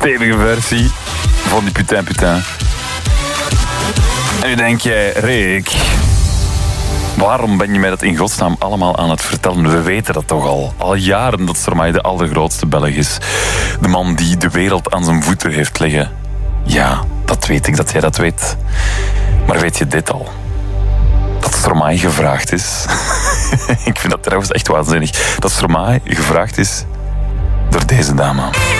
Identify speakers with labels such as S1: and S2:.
S1: stevige versie van die putain putain. En nu denk jij, Rick, waarom ben je mij dat in godsnaam allemaal aan het vertellen? We weten dat toch al jaren dat Stromae de allergrootste Belg is. De man die de wereld aan zijn voeten heeft liggen. Ja, dat weet ik dat jij dat weet. Maar weet je dit al? Dat Stromae gevraagd is. Ik vind dat trouwens echt waanzinnig. Dat Stromae gevraagd is door deze dame.